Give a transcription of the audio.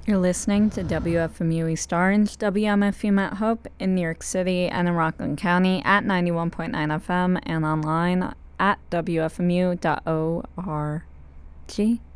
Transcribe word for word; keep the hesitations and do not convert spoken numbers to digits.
You're listening to W F M U East Orange, W M F U Mount Hope in New York City and in Rockland County at ninety-one point nine F M and online at W F M U dot org.